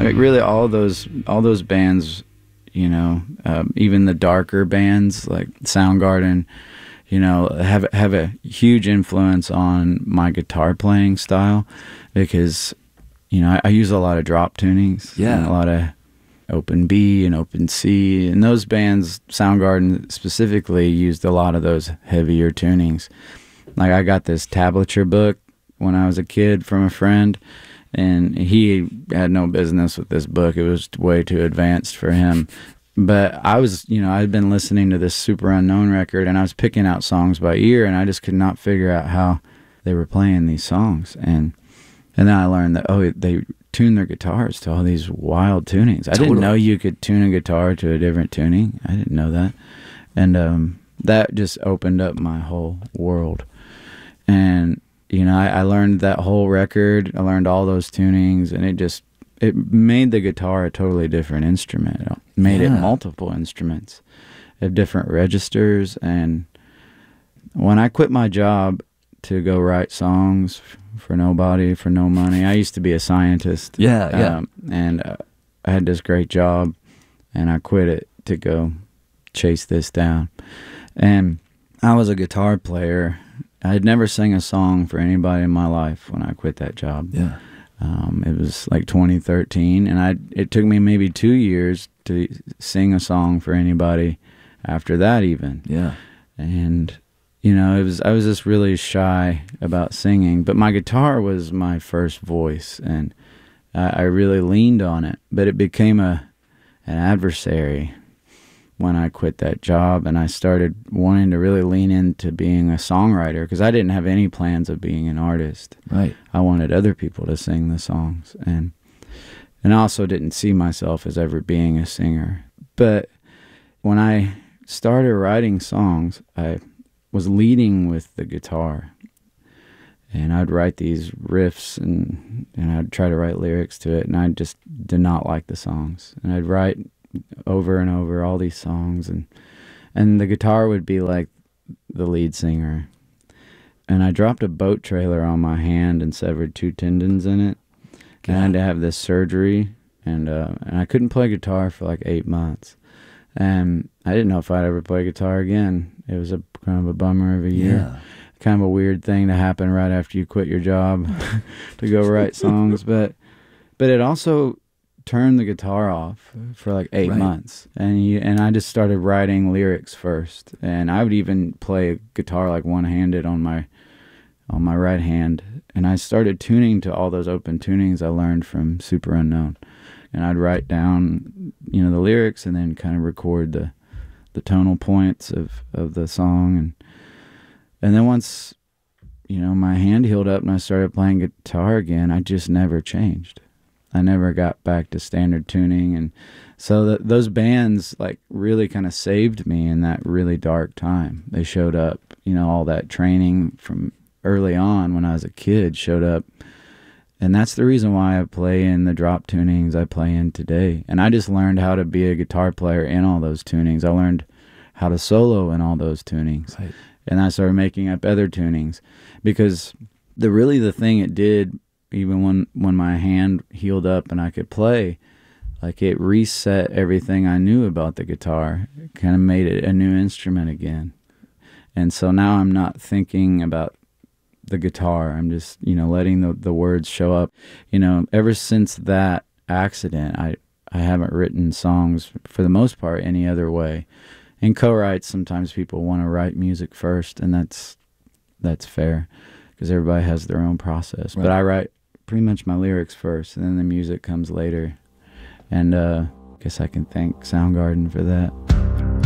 like really all those bands, you know, even the darker bands like Soundgarden, you know, have a huge influence on my guitar playing style, because, you know, I use a lot of drop tunings, and a lot of open B and open C, and those bands, Soundgarden specifically, used a lot of those heavier tunings. Like, I got this tablature book when I was a kid from a friend, and he had no business with this book. It was way too advanced for him. But I was, you know, I'd been listening to this Super Unknown record, and I was picking out songs by ear, and I just could not figure out how they were playing these songs. And then I learned that, oh, they tune their guitars to all these wild tunings. I didn't know you could tune a guitar to a different tuning. I didn't know that. And that just opened up my whole world. And, you know, I learned that whole record. I learned all those tunings, and it made the guitar a totally different instrument. It made it multiple instruments of different registers. And when I quit my job to go write songs for nobody, for no money, I used to be a scientist. And I had this great job, and I quit it to go chase this down. And I was a guitar player. I had never sang a song for anybody in my life when I quit that job. It was like 2013, and it took me maybe 2 years to sing a song for anybody after that even. And, you know, I was just really shy about singing, but my guitar was my first voice, and I really leaned on it, but it became an adversary when I quit that job, and I started wanting to really lean into being a songwriter, because I didn't have any plans of being an artist. I wanted other people to sing the songs, and I also didn't see myself as ever being a singer. But when I started writing songs, I was leading with the guitar, and I'd write these riffs, and I'd try to write lyrics to it, and I just did not like the songs, and I'd write over and over all these songs, and the guitar would be like the lead singer. And I dropped a boat trailer on my hand and severed 2 tendons in it. And I had to have this surgery, and I couldn't play guitar for like 8 months. And I didn't know if I'd ever play guitar again. It was kind of a bummer of a year. Kind of a weird thing to happen right after you quit your job to go write songs. But it also turned the guitar off for like 8 months, and I just started writing lyrics first, and I would even play guitar like one-handed on my right hand, and I started tuning to all those open tunings I learned from Super Unknown, and I'd write down, you know, the lyrics, and then kind of record the tonal points of the song, and then once, you know, my hand healed up and I started playing guitar again, I just never changed. I never got back to standard tuning, and so those bands like really kind of saved me in that really dark time. They showed up, you know, all that training from early on when I was a kid showed up, and that's the reason why I play in the drop tunings I play in today. And I just learned how to be a guitar player in all those tunings. I learned how to solo in all those tunings, and I started making up other tunings, because the thing it did, even when my hand healed up and I could play, like, it reset everything I knew about the guitar. It kind of made it a new instrument again. And so now I'm not thinking about the guitar. I'm just, you know, letting the words show up. You know, ever since that accident, I haven't written songs, for the most part, any other way. In co-writes, sometimes people want to write music first, and that's fair, because everybody has their own process. But I write pretty much my lyrics first, and then the music comes later. And I guess I can thank Soundgarden for that.